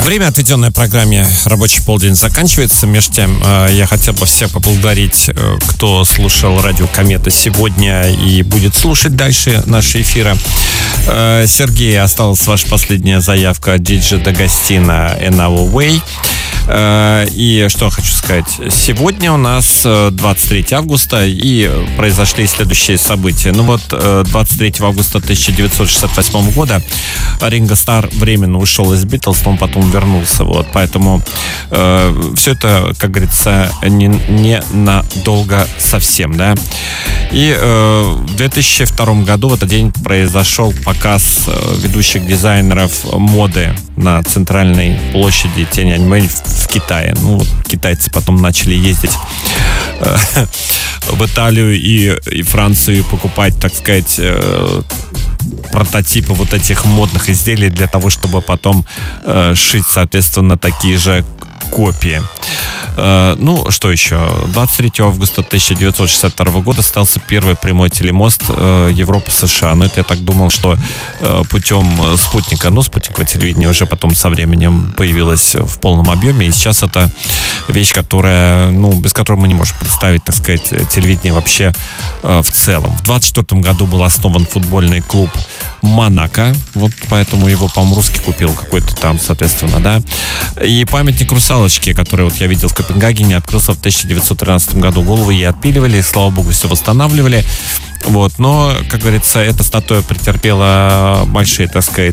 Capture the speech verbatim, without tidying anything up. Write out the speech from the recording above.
Время, отведенное программе «Рабочий полдень», заканчивается. Между тем, я хотел бы всех поблагодарить, кто слушал радио «Комета» сегодня и будет слушать дальше наши эфиры. Сергей, осталась ваша последняя заявка «Диджей Дагостино and Our Way». И что я хочу сказать. Сегодня у нас двадцать третьего августа, и произошли следующие события. Ну вот, двадцать третьего августа тысяча девятьсот шестьдесят восьмого года Ринго Стар временно ушел из Битлз, но потом вернулся. Вот, поэтому э, все это, как говорится, не, не надолго совсем, да. И э, в две тысячи втором году в этот день произошел показ ведущих дизайнеров моды на центральной площади Тяньаньмэнь в Китае. Ну, вот китайцы потом начали ездить э, в Италию и, и Францию и покупать, так сказать, э, прототипы вот этих модных изделий для того, чтобы потом э, шить, соответственно, такие же копии. Э, ну, что еще? двадцать третьего августа тысяча девятьсот шестьдесят второго года состоялся первый прямой телемост э, Европа-США. Ну, это я так думал, что э, путем спутника, ну, спутниковое телевидение уже потом со временем появилось в полном объеме. И сейчас это вещь, которая, ну, без которой мы не можем представить, так сказать, телевидение вообще э, в целом. В двадцать четвёртом году был основан футбольный клуб Монако. Вот поэтому его, по-моему, русский купил какой-то там, соответственно, да. И памятник русалочки, который вот я видел в Копенгагене, открылся в тысяча девятьсот тринадцатом году. Головы ей отпиливали, слава богу, все восстанавливали. Вот, но, как говорится, эта статуя претерпела большие, так сказать,